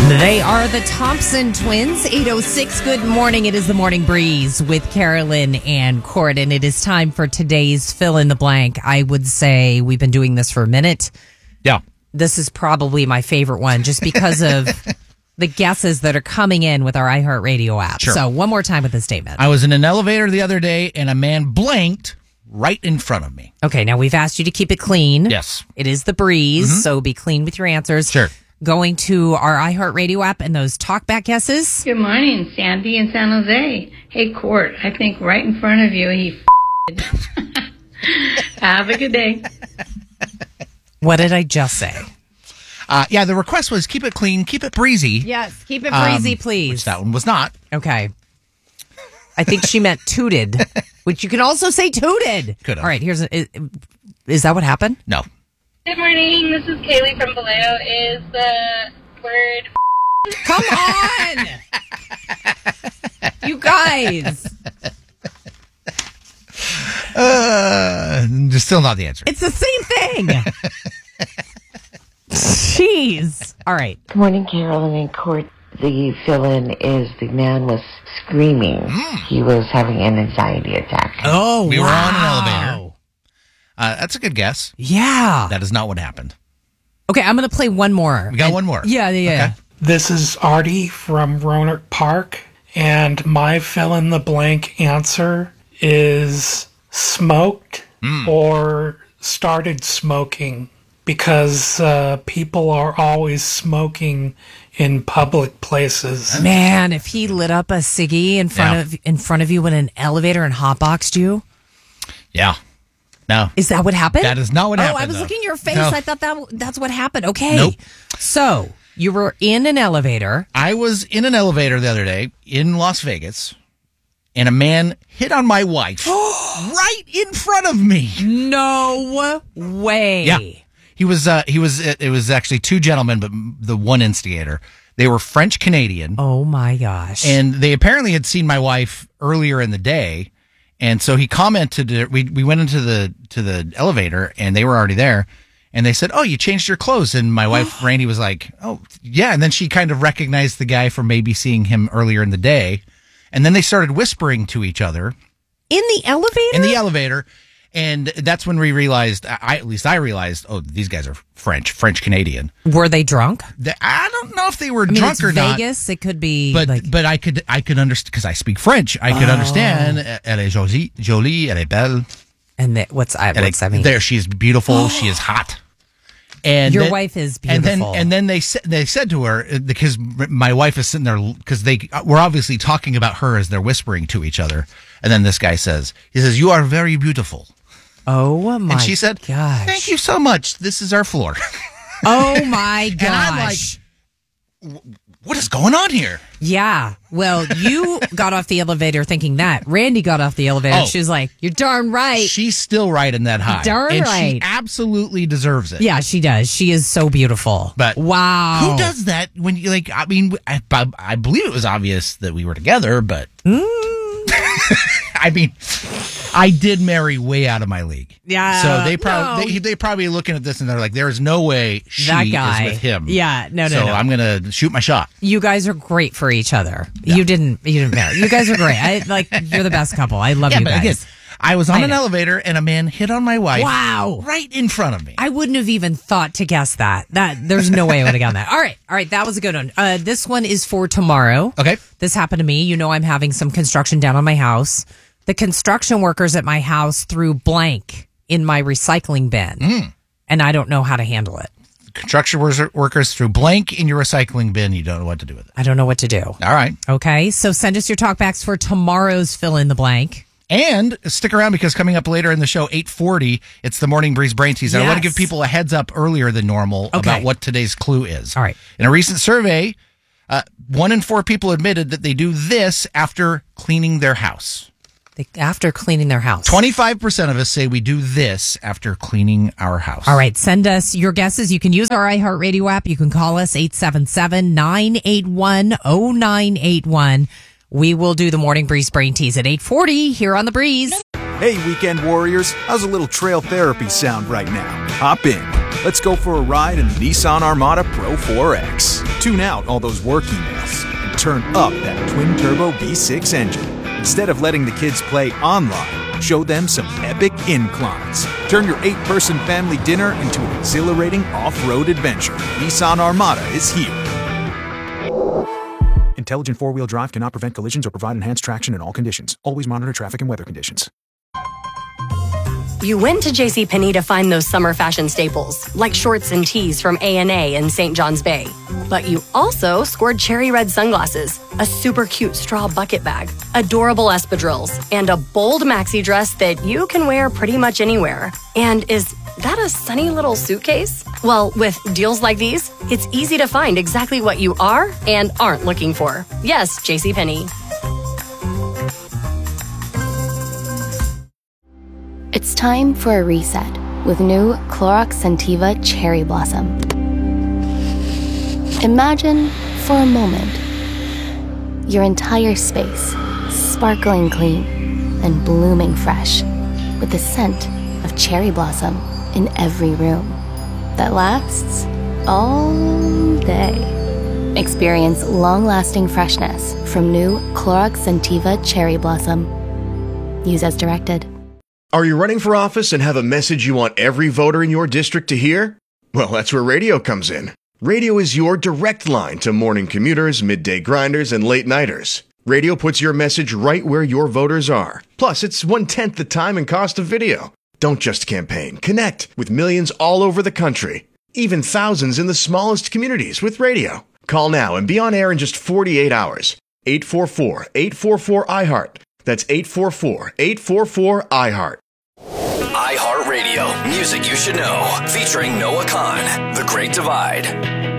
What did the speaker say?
They are the Thompson twins, 8:06. Good morning. It is the Morning Breeze with Carolyn and Court, and it is time for today's fill in the blank. I would say we've been doing this for a minute. Yeah. This is probably my favorite one just because of the guesses that are coming in with our iHeartRadio app. Sure. So one more time with the statement. I was in an elevator the other day and a man blanked right in front of me. Okay, now we've asked you to keep it clean. Yes. It is the Breeze, so be clean with your answers. Sure. Going to our iHeartRadio app and those talkback guesses. Good morning, Sandy in San Jose. Hey, Court, I think right in front of you he Have a good day. What did I just say? Yeah, the request was keep it clean, keep it breezy. Yes, keep it breezy, please. Which that one was not. Okay. I think she meant tooted, which you can also say tooted. Could have. All right, is that what happened? No. Good morning. This is Kaylee from Vallejo. Is the word Come on! You guys. Just still not the answer. It's the same thing. Jeez. All right. Good morning, Carolyn and Court. The fill-in is the man was screaming. He was having an anxiety attack. Oh, We were on an elevator. That's a good guess. Yeah. That is not what happened. Okay, I'm going to play one more. We got one more. Yeah. Okay. This is Artie from Roanoke Park, and my fill-in-the-blank answer is smoked or started smoking, because people are always smoking in public places. Man, if he lit up a ciggy in front of you in an elevator and hotboxed you. Yeah. No. Is that what happened? That is not what happened. Oh, I was though. looking at your face. No. I thought that's what happened. Okay. Nope. So you were in an elevator. I was in an elevator the other day in Las Vegas, and a man hit on my wife right in front of me. No way. Yeah. It was actually two gentlemen, but the one instigator. They were French Canadian. Oh my gosh. And they apparently had seen my wife earlier in the day. And so he commented, we went into the elevator and they were already there. And they said, "Oh, you changed your clothes." And my wife, Randy, was like, "Oh, yeah." And then she kind of recognized the guy from maybe seeing him earlier in the day. And then they started whispering to each other. In the elevator? In the elevator. And that's when we realized, at least I realized, oh, these guys are French Canadian. Were they drunk? I don't know if they were I mean, drunk it's or not. Vegas. It could be. But I could understand because I speak French. I could understand. Elle est jolie, elle est belle. And what's that mean? There, she is beautiful. She is hot. And your wife is beautiful. And then they said to her, because my wife is sitting there, because they were obviously talking about her as they're whispering to each other. And then this guy says, "You are very beautiful." Oh my! And she said, gosh. "Thank you so much. This is our floor." Oh my gosh! And I'm like, what is going on here? Yeah. Well, you got off the elevator thinking that. Randy got off the elevator. Oh. She was like, "You're darn right." She's still riding that high. Darn and right. She absolutely deserves it. Yeah, she does. She is so beautiful. But wow, who does that when you like? I mean, I believe it was obvious that we were together, but I mean, I did marry way out of my league. Yeah. So they probably looking at this and they're like, there is no way she that guy is with him. Yeah. No. So I'm gonna shoot my shot. You guys are great for each other. Yeah. You didn't marry. You guys are great. You're the best couple. I love you but guys. again, I was on an elevator and a man hit on my wife. Wow. Right in front of me. I wouldn't have even thought to guess that. There's no way I would have gotten that. All right. That was a good one. This one is for tomorrow. Okay. This happened to me. You know, I'm having some construction down on my house. The construction workers at my house threw blank in my recycling bin, and I don't know how to handle it. Construction workers threw blank in your recycling bin. You don't know what to do with it. I don't know what to do. All right. Okay. So send us your talkbacks for tomorrow's fill in the blank. And stick around because coming up later in the show, 8:40, it's the Morning Breeze Brain Teaser. I want to give people a heads up earlier than normal about what today's clue is. All right. In a recent survey, 1 in 4 people admitted that they do this after cleaning their house. After cleaning their house. 25% of us say we do this after cleaning our house. All right. Send us your guesses. You can use our iHeartRadio app. You can call us 877-981-0981. We will do the Morning Breeze Brain Tease at 8:40 here on The Breeze. Hey, weekend warriors. How's a little trail therapy sound right now? Hop in. Let's go for a ride in the Nissan Armada Pro 4X. Tune out all those work emails and turn up that twin-turbo V6 engine. Instead of letting the kids play online, show them some epic inclines. Turn your 8-person family dinner into an exhilarating off-road adventure. Nissan Armada is here. Intelligent four-wheel drive cannot prevent collisions or provide enhanced traction in all conditions. Always monitor traffic and weather conditions. You went to JCPenney to find those summer fashion staples, like shorts and tees from A&A in St. John's Bay. But you also scored cherry red sunglasses, a super cute straw bucket bag, adorable espadrilles, and a bold maxi dress that you can wear pretty much anywhere. And is that a sunny little suitcase? Well, with deals like these, it's easy to find exactly what you are and aren't looking for. Yes, JCPenney. It's time for a reset with new Clorox Scentiva Cherry Blossom. Imagine, for a moment, your entire space sparkling clean and blooming fresh with the scent of cherry blossom in every room that lasts all day. Experience long-lasting freshness from new Clorox Scentiva Cherry Blossom. Use as directed. Are you running for office and have a message you want every voter in your district to hear? Well, that's where radio comes in. Radio is your direct line to morning commuters, midday grinders, and late-nighters. Radio puts your message right where your voters are. Plus, it's 1/10 the time and cost of video. Don't just campaign. Connect with millions all over the country. Even thousands in the smallest communities with radio. Call now and be on air in just 48 hours. 844-844-IHEART. That's 844-844-IHEART. iHeartRadio, music you should know, featuring Noah Khan, The Great Divide.